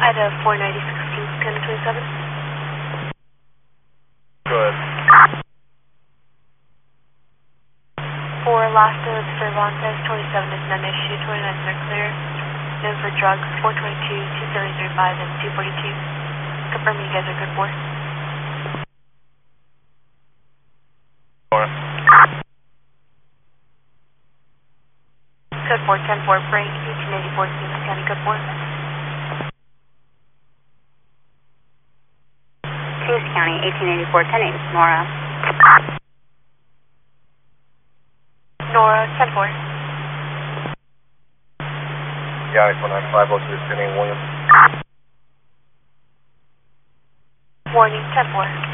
Ida 496 10 27. Good. For Las of Cervantes, 27 is none issue, 29s are clear. Then for drugs, 422, 2735, and 242. Confirm you guys are good for. Code 410-4, Frank, 1884, Stevens County, code 4. Stevens County, 1884, 10-8, Nora. Nora, 10-4. Yanni 495, 02, William. Warning, 10-4.